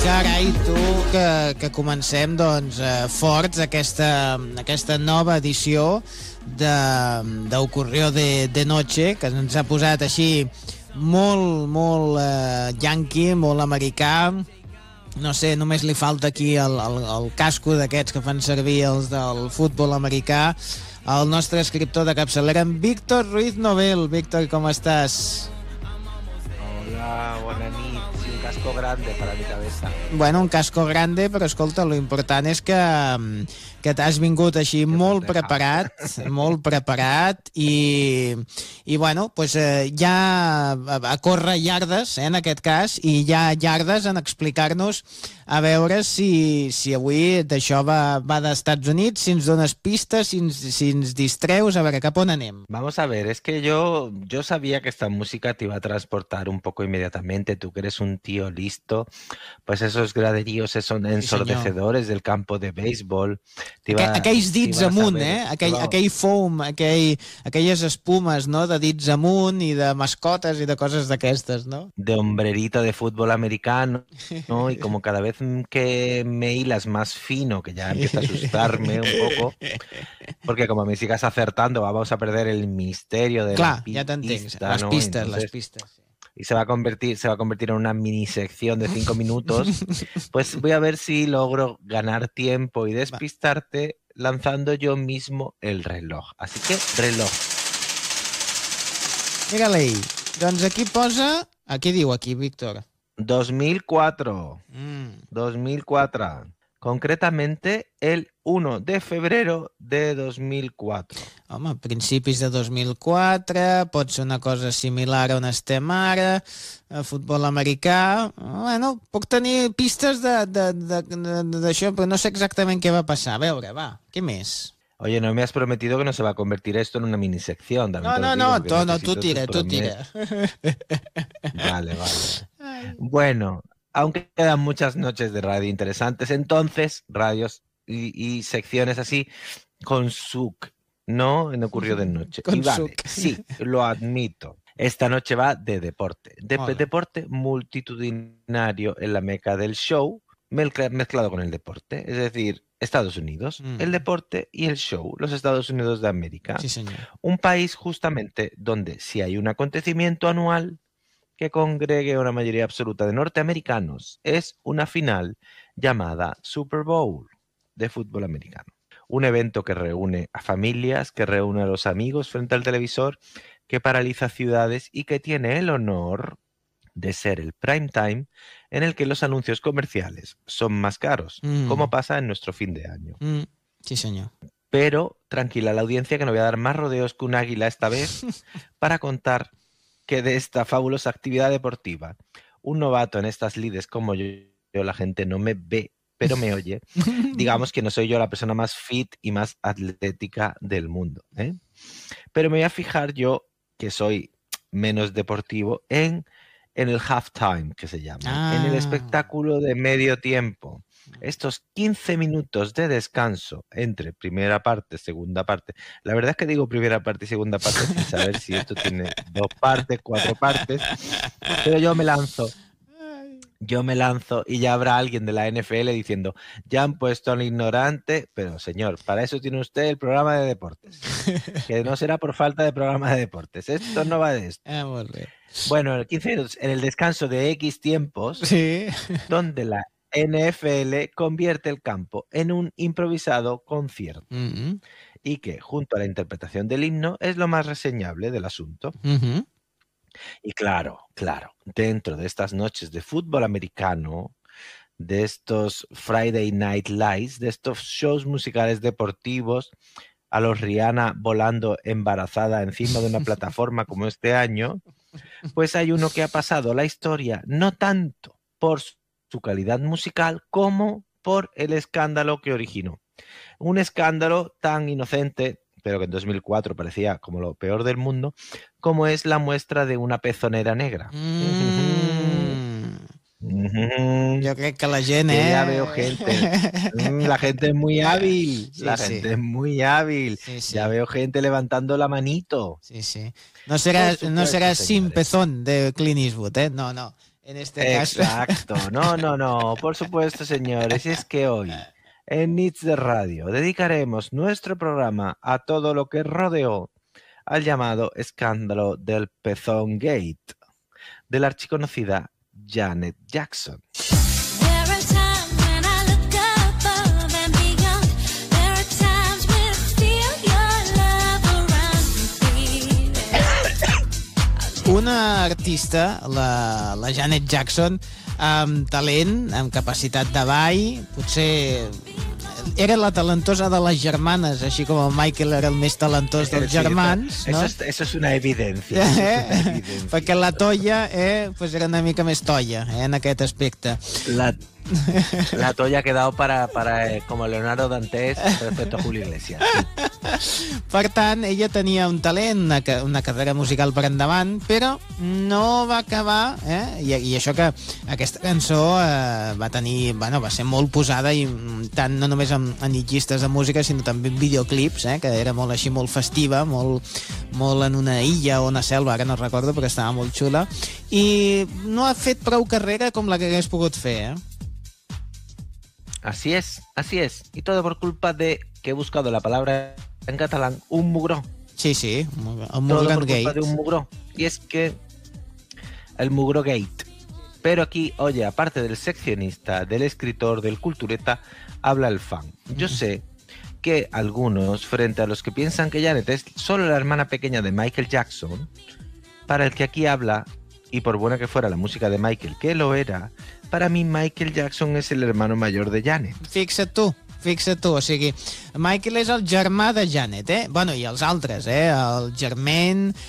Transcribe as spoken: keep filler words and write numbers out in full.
Carai, tu, que, que comencem doncs, eh, forts aquesta, aquesta nova edició d'Ocorrió de, de Noche, que ens ha posat així molt, molt eh, yankee, molt americà. No sé, només li falta aquí el, el, el casco d'aquests que fan servir els del futbol americà. El nostre escriptor de capçalera, en Víctor Ruiz Novel. Víctor, com estàs? Hola, bona nit. Sí, un casco grande para mi cabeza. Bueno, un casco grande, però escolta, lo important és que, que t'has vingut així que molt preparat, molt preparat i, i bueno, pues, eh, ja a córrer llardes, eh, en aquest cas, i ja llardes en explicar-nos a veure si, si avui d'això va, va dels Estats Units, si ens dones pistes, si ens, si ens distreus, a veure, cap on anem. Vamos a ver, es que yo, yo sabía que esta música te iba a transportar un poco inmediatamente. Tú que eres un tío listo, pues esos graderíos esos ensordecedores sí, del campo de béisbol. Aqu aquells dits amunt, eh? Aquell, aquell foam, aquell, aquelles espumes, no? De dits amunt i de mascotes i de coses d'aquestes, no? De hombrerito de fútbol americano, ¿no? Y como cada vez que me hilas más fino, que ya empieza a asustarme un poco, porque como me sigas acertando vamos a perder el misterio de Clar, la pista, ja t'entenc, ¿no? les pistes, Entonces, les pistes. Sí. Y se va a convertir, se va a convertir en una mini sección de cinco minutos, pues voy a ver si logro ganar tiempo y despistarte lanzando yo mismo el reloj. Así que, reloj. Mira-li, doncs aquí posa... Aquí diu, aquí, Víctor. dos mil cuatro. Mm. dos mil cuatro. Concretamente el uno de febrero de dos mil cuatro. Home, principis de dos mil quatre, pot ser una cosa similar on estem ara, a futbol americà... Bueno, puc tenir pistes d'això, però no sé exactament què va passar. A veure, va, què més? Oye, no me has prometido que no se va a convertir esto en una minisección. No, no, no, tú, no, tú tira, tú tira. Vale, vale. Ay. Bueno, aunque quedan muchas noches de radio interesantes, entonces, radios y, y secciones así, con Suk, ¿no? En Ocurrió de Noche. Con y vale, Suk. Sí, lo admito. Esta noche va de deporte. De Hola. Deporte multitudinario en la meca del show, mezclado con el deporte. Es decir, Estados Unidos, mm. el deporte y el show, los Estados Unidos de América. Sí, señor. Un país justamente donde si hay un acontecimiento anual que congregue a una mayoría absoluta de norteamericanos, es una final llamada Super Bowl de fútbol americano. Un evento que reúne a familias, que reúne a los amigos frente al televisor, que paraliza ciudades y que tiene el honor de ser el prime time en el que los anuncios comerciales son más caros, mm. como pasa en nuestro fin de año. Mm. Sí, señor. Pero tranquila la audiencia, que no voy a dar más rodeos que un águila esta vez para contar que de esta fabulosa actividad deportiva, un novato en estas lides como yo, yo, la gente no me ve, pero me oye, digamos que no soy yo la persona más fit y más atlética del mundo, ¿eh? Pero me voy a fijar yo, que soy menos deportivo, en, en el halftime, que se llama, ah. en el espectáculo de medio tiempo. Estos quince minutos de descanso entre primera parte, segunda parte. La verdad es que digo primera parte y segunda parte sin saber si esto tiene dos partes, cuatro partes. Pero yo me lanzo. Yo me lanzo y ya habrá alguien de la N F L diciendo, ya han puesto al ignorante, pero señor, para eso tiene usted el programa de deportes. Que no será por falta de programa de deportes. Esto no va de esto. Ah, muy bien. Bueno, en quince minutos, en el descanso de X tiempos, sí. donde la N F L convierte el campo en un improvisado concierto uh-huh. y que, junto a la interpretación del himno, es lo más reseñable del asunto. Uh-huh. Y claro, claro, dentro de estas noches de fútbol americano, de estos Friday Night Lights, de estos shows musicales deportivos, a los Rihanna volando embarazada encima de una plataforma como este año, pues hay uno que ha pasado la historia no tanto por su su calidad musical como por el escándalo que originó. Un escándalo tan inocente, pero que en dos mil cuatro parecía como lo peor del mundo, como es la muestra de una pezonera negra. Mm. Mm-hmm. Yo creo que la gent, que eh? Ya veo gente. La gente es muy hábil. Sí, la sí. gente es muy hábil. Sí, sí. Ya veo gente levantando la manito. Sí, sí. No será, supuesto, no será Sin señores. Pezón de Clint Eastwood, eh? No, no. en este caso. Exacto, no, no, no, por supuesto, señores, y es que hoy en Nits de Radio dedicaremos nuestro programa a todo lo que rodeó al llamado escándalo del Pezón Gate de la archiconocida Janet Jackson. Una artista, la, la Janet Jackson, amb talent, amb capacitat de ball, potser era la talentosa de les germanes, així com el Michael era el més talentós dels Sí, germans, eso, no? eso, es, eso es una evidencia. Eh? Eso es una evidencia. Perquè la Toya eh, pues era una mica més toia eh, en aquest aspecte. La, la toalla ha quedado para, para eh, como Leonardo Dantes respecto a Julio Iglesias. Sí. Per tant, ella tenia un talent, una, una carrera musical per endavant, però no va acabar, eh? I, i això que aquesta cançó eh, va tenir, bueno, va ser molt posada, i tant no només en, en llistes de música, sinó també en videoclips, eh? Que era molt així, molt festiva, molt, molt en una illa o una selva, ara no recordo, però estava molt xula, i no ha fet prou carrera com la que hagués pogut fer, eh? Así es, así es. Y todo por culpa de que he buscado la palabra en catalán, un mugró. Sí, sí, un Todo Mugran por culpa Gate. de un mugró. Y es que el mugró gate. Pero aquí, oye, aparte del seccionista, del escritor, del cultureta, habla el fan. Yo sé que algunos, frente a los que piensan que Janet es solo la hermana pequeña de Michael Jackson, para el que aquí habla, y por buena que fuera la música de Michael, que lo era, para mí Michael Jackson és el hermano mayor de Janet. Fixa't tu, fixa't tu, o sigui, Michael és el germà de Janet, eh? Bueno, i els altres, eh? El germain,